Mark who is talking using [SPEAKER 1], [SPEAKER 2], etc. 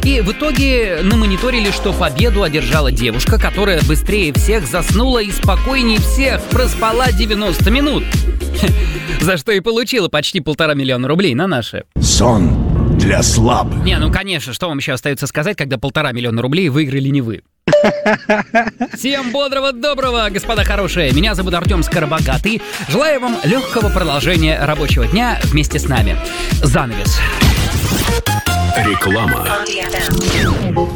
[SPEAKER 1] И в итоге намониторили, что победу одержала девушка, которая быстрее всех заснула и спокойнее всех проспала 90 минут. За что и получила почти 1,5 миллиона рублей на наши.
[SPEAKER 2] Сон для слабых.
[SPEAKER 1] Не, ну конечно, что вам еще остается сказать, когда 1,5 миллиона рублей выиграли не вы. Всем бодрого, доброго, господа хорошие. Меня зовут Артем Скоробогатый. Желаю вам легкого продолжения рабочего дня вместе с нами. Занавес.
[SPEAKER 3] Реклама.